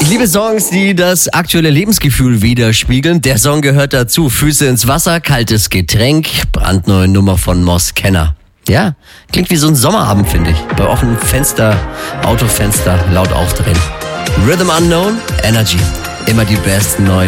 Ich liebe Songs, die das aktuelle Lebensgefühl widerspiegeln. Der Song gehört dazu. Füße ins Wasser, kaltes Getränk, brandneue Nummer von Moss Kenner. Ja, klingt wie so ein Sommerabend, finde ich. Bei offenem Fenster, Autofenster, laut aufdrehen. Rhythm Unknown, Energy. Immer die besten neuen